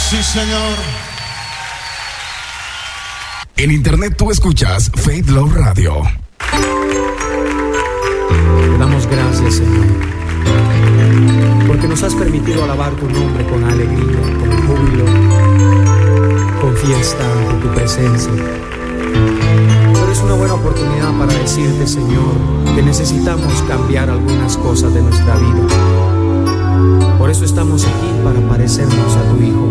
Sí, señor. En internet tú escuchas Faith Love Radio. Te damos gracias, Señor, porque nos has permitido alabar tu nombre con alegría, con júbilo, con fiesta ante tu presencia. Pero es una buena oportunidad para decirte, Señor, que necesitamos cambiar algunas cosas de nuestra vida. Por eso estamos aquí, para parecernos a tu Hijo.